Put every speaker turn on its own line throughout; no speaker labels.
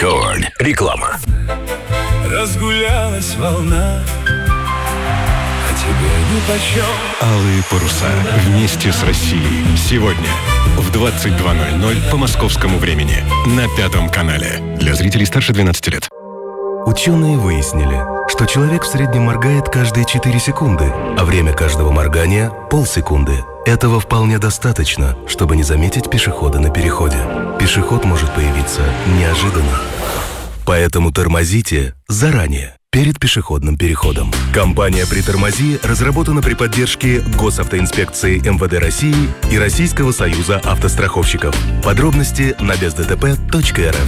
Рекорд. Реклама.
Разгулялась волна, а тебе нипочем.
Алые паруса вместе с Россией. Сегодня в 22:00 по московскому времени на Пятом канале. Для зрителей старше 12 лет.
Ученые выяснили, что человек в среднем моргает каждые 4 секунды, а время каждого моргания – полсекунды. Этого вполне достаточно, чтобы не заметить пешехода на переходе. Пешеход может появиться неожиданно. Поэтому тормозите заранее, перед пешеходным переходом. Компания «Притормози» разработана при поддержке Госавтоинспекции МВД России и Российского союза автостраховщиков. Подробности на бездтп.рф.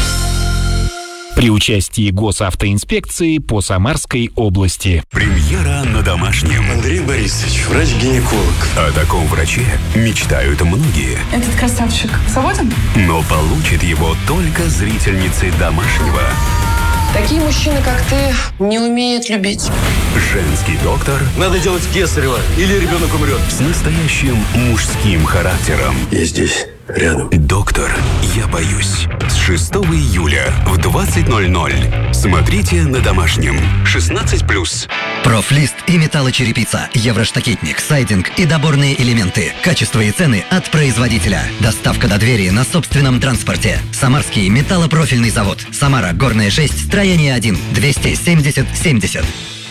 При участии Госавтоинспекции по Самарской области.
Премьера на домашнем.
Андрей Борисович, врач-гинеколог.
О таком враче мечтают многие.
Этот красавчик свободен?
Но получит его только зрительницы домашнего.
Такие мужчины, как ты, не умеют любить.
Женский доктор
Надо делать кесарево, или ребенок умрет.
с настоящим мужским характером.
Я здесь, рядом.
Доктор, я боюсь. С 6 июля в 20:00. Смотрите на домашнем. 16+.
Профлист и металлочерепица, евроштакетник, сайдинг и доборные элементы. Качество и цены от производителя. Доставка до двери на собственном транспорте. Самарский металлопрофильный завод. Самара, Горная 6, строение 1, 270-70.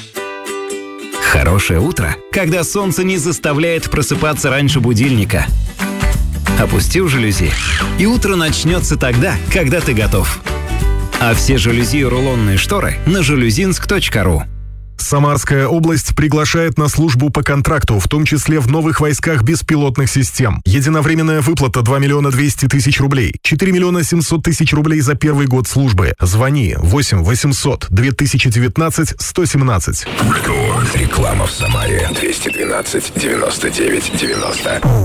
Хорошее утро, когда солнце не заставляет просыпаться раньше будильника. Опустил жалюзи, и утро начнется тогда, когда ты готов. А все жалюзи и рулонные шторы на жалюзинск.ру.
Самарская область приглашает на службу по контракту, в том числе в новых войсках беспилотных систем. Единовременная выплата 2 200 000 рублей, 4 700 000 рублей за первый год службы. Звони 8 800 2019 117.
Реклама в Самаре. 212 99 90.